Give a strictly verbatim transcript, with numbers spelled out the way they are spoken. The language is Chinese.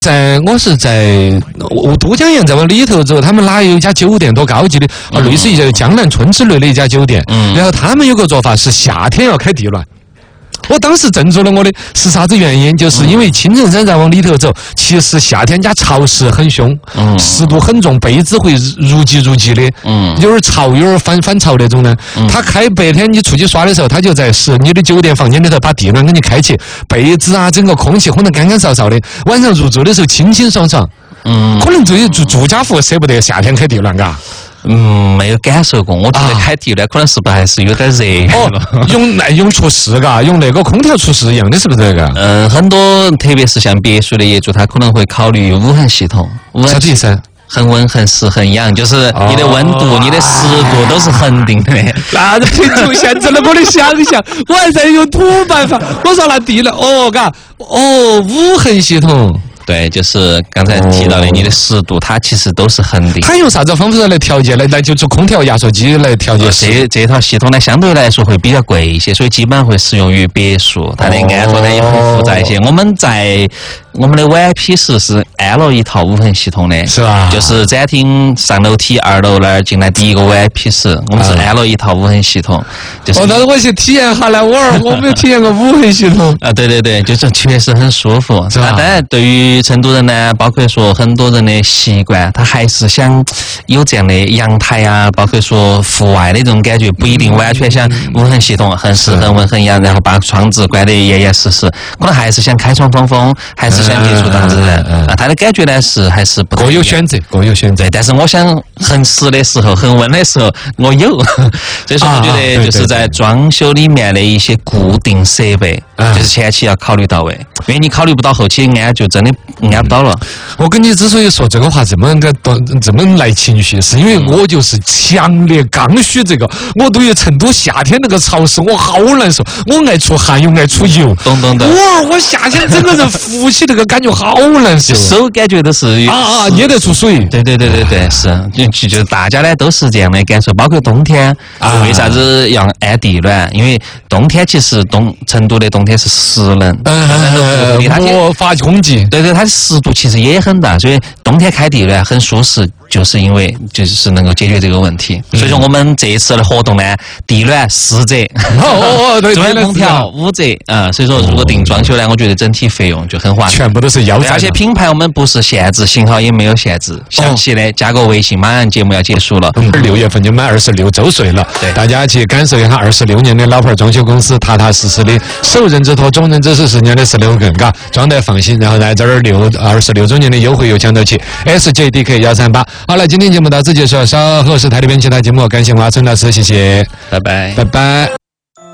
在我是在我都江堰再往里头走，他们哪有一家酒店多高级的啊？类似于叫江南春之类的一家酒店。嗯，然后他们有个做法是夏天要开地暖。我当时镇住了我的是啥子原因？就是因为青城山再往里头走，其实夏天家潮湿很凶，嗯，湿度很重，被子会如积如积的，嗯，有点潮，有点反反潮那种呢。嗯、他开白天你出去耍的时候，他就在使你的酒店房间里头把地暖给你开起，被子啊，整个空气烘得干干燥燥的，晚上入住的时候清清爽爽。嗯，可能对于住住家户舍不得夏天开地暖，嘎。 嗯，没有感受过，我觉得开地暖可能是不是还是有点热。 哦，用那用厨师嘎，用那个空调厨师一样的，是不是这个？ 嗯，很多特别是像别墅的业主，他可能会考虑无痕系统。 啥子意思？ 恒温、恒湿、恒氧，就是你的温度、哦、你的湿度都是恒定的。 那这品种限制了我的想象，我还在用土办法。我说那地暖，哦，嘎，哦，无痕系统。 对，就是刚才提到的，你的湿度，它其实都是恒定。 它用啥子方法来调节呢？那就是空调、压缩机来调节。 这这套系统呢，相对来说会比较贵一些，所以基本上会适用于别墅，它的安装呢也很复杂一些。我们在我们的 V I P 室是安了一套无痕系统的， 是吧？ 就是展厅上楼梯二楼那儿进来第一个 V I P 室，我们是安了一套无痕系统。就是哦，那我去体验下来，我儿我没有体验过无痕系统。 啊，对对对，就是确实很舒服。是吧？当然，对于成都人呢，包括说很多人的习惯，他还是想有这样的阳台啊，包括说户外的这种感觉，不一定完全像无痕系统，很湿、很温、很阳，然后把窗子关得严严实实，可能还是想开窗通风，还是想接触大自然。啊，他的感觉呢是还是不各有选择，各有选择。 对，但是我想很湿的时候、很温的时候，我有，所以说我觉得就是在装修里面的一些固定设备，就是前期要考虑到位，因为你考虑不到后期安就真的安不到了。 我跟你之所以说这个话这么个这么来情绪，是因为我就是强烈刚需这个。我对于成都夏天那个潮湿，我好难受。我爱出汗又爱出油， 懂懂懂。 哇，我夏天整个人呼吸那个感觉好难受， 手感觉都是啊啊捏得出水。 对对对对对，是就就大家呢都是这样的感受，包括冬天啊，为啥子要安地暖？因为冬天其实冬成都的冬天是湿冷， 呃，魔法空气。 对对，它的湿度其实也很大，所以冬天开地暖很舒适，就是因为就是能够解决这个问题。所以说我们这一次的活动呢，地暖四折， 哦哦对， 中央空调五折啊。所以说如果订装修呢，我觉得整体费用就很划算， 全部都是腰斩。 而且品牌我们不是限制，型号也没有限制。详细的加个微信，马上节目要结束了。 嗯，六月份就满二十六周岁了，对，大家去感受一下二十六年的老牌装修公司踏踏实实的受人之托，忠人之事，十年的十六根，嘎，装得放心。然后在这儿六二十六周年的优惠又抢到起 ，S J D K 幺三八。好了，今天节目到此结束，稍后是台里边其他节目，感谢我阿春老师，谢谢， 拜拜， 拜拜。